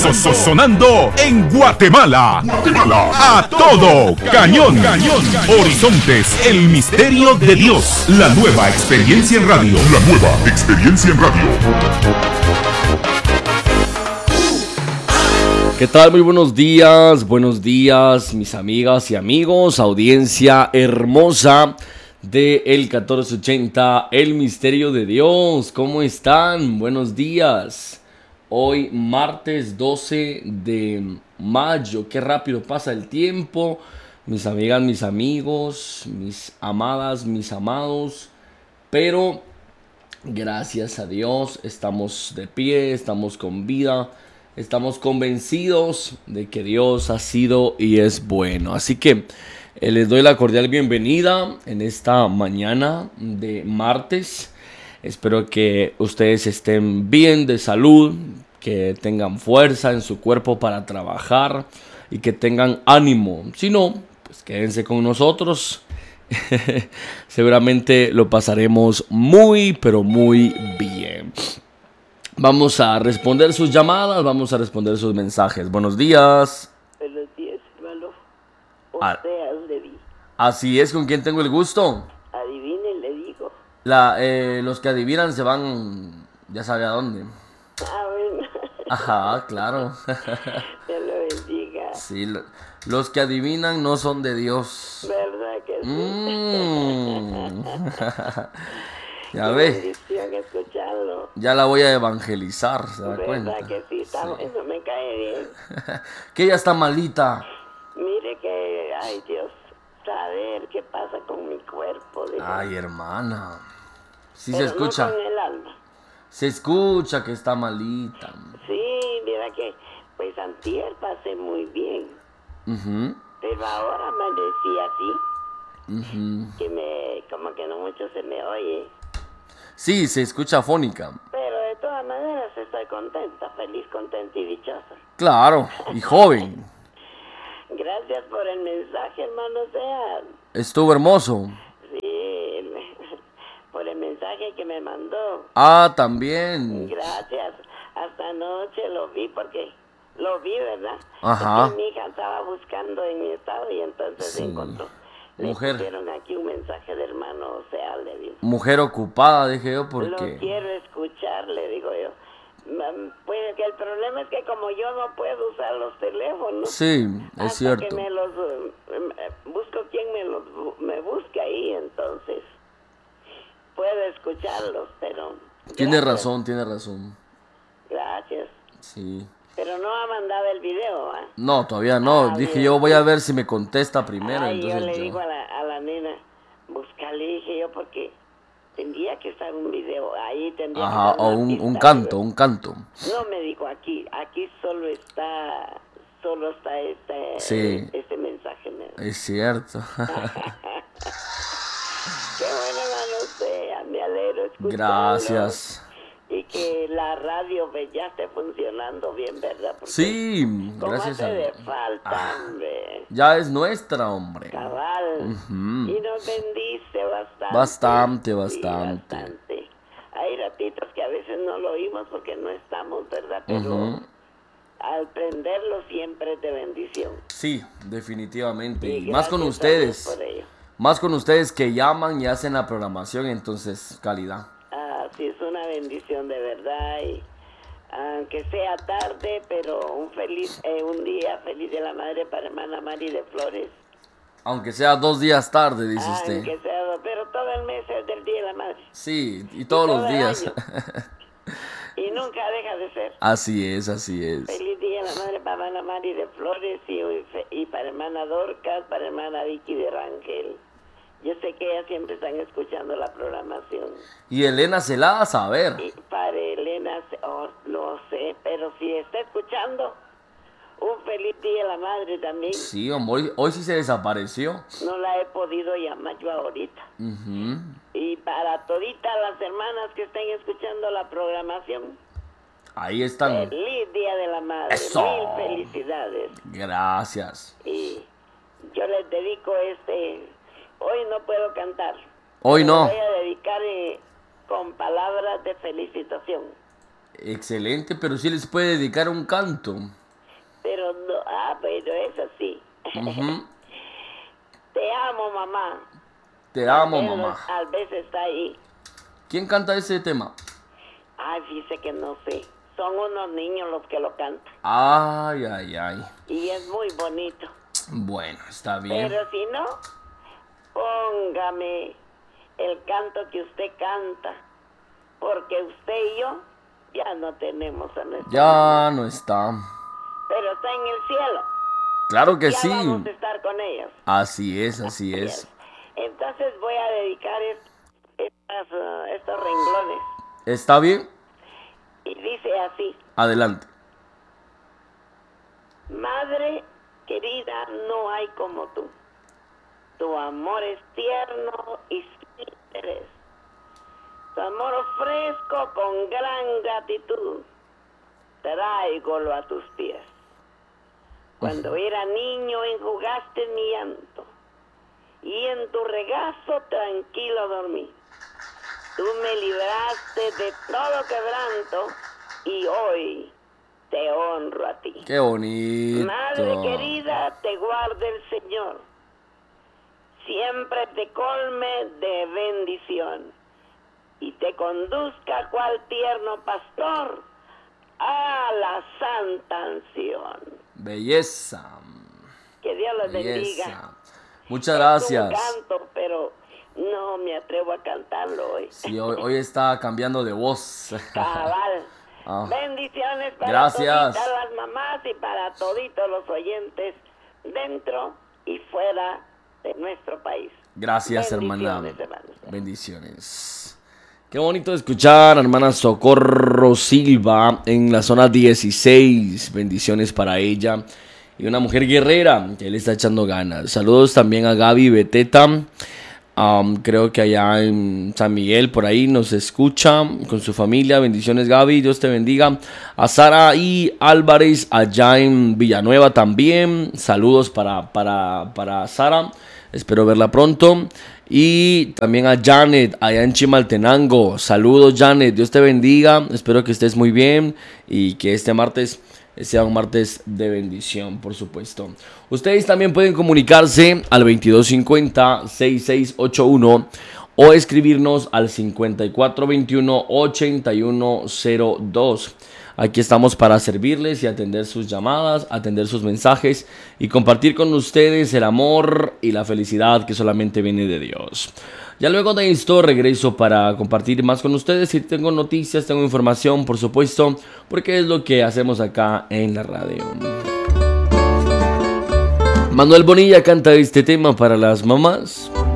Sonando en Guatemala. A todo cañón. Horizontes, el misterio de Dios. La nueva experiencia en radio. ¿Qué tal? Muy buenos días, mis amigas y amigos, audiencia hermosa de El 1480, el misterio de Dios. ¿Cómo están? Buenos días. Hoy martes 12 de mayo, qué rápido pasa el tiempo. Mis amigas, mis amigos, mis amadas, mis amados. Pero gracias a Dios estamos de pie, estamos con vida. Estamos convencidos de que Dios ha sido y es bueno. Así que les doy la cordial bienvenida en esta mañana de martes. Espero que ustedes estén bien de salud, que tengan fuerza en su cuerpo para trabajar y que tengan ánimo. Si no, pues quédense con nosotros. Seguramente lo pasaremos muy, pero muy bien. Vamos a responder sus llamadas, vamos a responder sus mensajes. Buenos días. Buenos días, hermano. Oseas le di. Así es, ¿con quién tengo el gusto? Adivine, le digo. Los que adivinan se van, ya sabe a dónde. Ah, bueno. Ajá, claro. Dios lo bendiga. Sí, los que adivinan no son de Dios. ¿Verdad que sí? Ya Qué ve. bendición escucharlo. Ya la voy a evangelizar, ¿se da cuenta? ¿Verdad que sí? Está bueno, me cae bien. Que ella está malita. Mire que, ay Dios, saber qué pasa con mi cuerpo. Digo. Ay, hermana. Sí Pero se escucha. no con el alma. Se escucha que está malita. Sí, mira que, pues antier pasé muy bien. Pero ahora amanecí así. Que como que no mucho se me oye. Sí, se escucha afónica. Pero de todas maneras estoy contenta, feliz, contenta y dichosa. Claro, y joven. Gracias por el mensaje, hermano Sea. Estuvo hermoso. Sí, por el mensaje que me mandó. Ah, también. Gracias. Hasta anoche lo vi porque lo vi, ¿verdad? Ajá. Es que mi hija estaba buscando en mi estado y entonces Sí. encontró. Le Mujer. pusieron aquí un mensaje de hermano Sea, le digo. Mujer ocupada, dije yo, Lo porque... quiero escuchar, le digo yo. Pues que el problema es que como yo no puedo usar los teléfonos. Sí, es hasta cierto. que me los busco quien me busque ahí, entonces puedo escucharlos, pero Tiene gracias. razón. Gracias. Sí. Pero no ha mandado el video, ¿ah? No, todavía no. Dije bien. yo voy a ver si me contesta primero. Ay, yo Entonces le digo a la nena, búscale, dije yo, porque tendría que estar un video, ahí tendría que Ajá, estar o una un pista, canto, digo. un canto. No, me dijo aquí solo está Sí. este mensaje. Es cierto. Qué bueno, hermano, sea, me alegro escucharlo. Gracias. Y que la radio pues, ya esté funcionando bien, ¿verdad? Porque Sí, ¿cómo gracias hace a de Dios. falta, hombre? Ya es nuestra, hombre. Cabal. Y nos bendice bastante. Bastante, Sí, bastante. bastante. Hay ratitos que a veces no lo oímos porque no estamos, ¿verdad? Pero al prenderlo siempre es de bendición. Sí, definitivamente. Y Y más con gracias a Dios ustedes. por ello. Más con ustedes que llaman y hacen la programación, entonces calidad. Sí, es una bendición de verdad. Y aunque sea tarde, pero un día feliz de la madre para hermana Mari de Flores. Aunque sea 2 días tarde, dice usted. Aunque sea, pero todo el mes es del Día de la Madre. Sí, y todos todo los el días. año. Y nunca deja de ser. Así es, así es. Feliz Día de la Madre para hermana Mari de Flores y para hermana Dorcas, para hermana Vicky de Rangel. Yo sé que ellas siempre están escuchando la programación. Y Elena se la da a saber. Y para Elena, no sé, pero si está escuchando, un feliz Día de la Madre también. Sí, hombre, hoy sí se desapareció. No la he podido llamar yo ahorita. Y para toditas las hermanas que estén escuchando la programación, Ahí están. feliz Día de la Madre. ¡Eso! 1000 felicidades. Gracias. Y yo les dedico hoy no puedo cantar. Hoy pero no. voy a dedicar con palabras de felicitación. Excelente, pero sí les puede dedicar un canto. Pero no, pero eso sí. Ujú. Te amo, mamá. Te amo, mamá. A veces está ahí. ¿Quién canta ese tema? Ay, dice que no sé. Son unos niños los que lo cantan. Ay, ay, ay. Y es muy bonito. Bueno, está bien. Pero si no, póngame el canto que usted canta. Porque usted y yo ya no tenemos a nuestra mamá. Ya no está. Pero está en el cielo. Claro que Ya sí. vamos a estar con ellos. Así es, así es. Entonces voy a dedicar estos renglones. ¿Está bien? Y dice así: Adelante. Madre querida, no hay como tú. Tu amor es tierno y sin interés. Tu amor ofrezco con gran gratitud. Tráigolo a tus pies. Cuando era niño enjugaste mi llanto y en tu regazo tranquilo dormí. Tú me libraste de todo quebranto y hoy te honro a ti. Qué bonito. Madre querida, te guarde el Señor. Siempre te colme de bendición y te conduzca cual tierno pastor a la santa ansión. Belleza. Que Dios los bendiga. Belleza. Muchas gracias. Es un canto, pero no me atrevo a cantarlo hoy. Sí, hoy está cambiando de voz. Cabal. Ah. Bendiciones para Gracias. toditas las mamás y para toditos los oyentes dentro y fuera de nuestro país. Gracias, hermana. Bendiciones, hermanos. Bendiciones. Qué bonito escuchar, hermana Socorro Silva en la zona 16. Bendiciones para ella. Y una mujer guerrera que le está echando ganas. Saludos también a Gaby Beteta. Creo que allá en San Miguel, por ahí nos escucha con su familia. Bendiciones, Gaby. Dios te bendiga. A Sara y Álvarez allá en Villanueva también. Saludos para Sara. Espero verla pronto. Y también a Janet allá en Chimaltenango. Saludos, Janet. Dios te bendiga. Espero que estés muy bien y que este martes sea un martes de bendición, por supuesto. Ustedes también pueden comunicarse al 2250-6681 o escribirnos al 5421-8102. Aquí estamos para servirles y atender sus llamadas, atender sus mensajes y compartir con ustedes el amor y la felicidad que solamente viene de Dios. Ya luego de esto regreso para compartir más con ustedes y tengo noticias, tengo información, por supuesto, porque es lo que hacemos acá en la radio. Manuel Bonilla canta este tema para las mamás.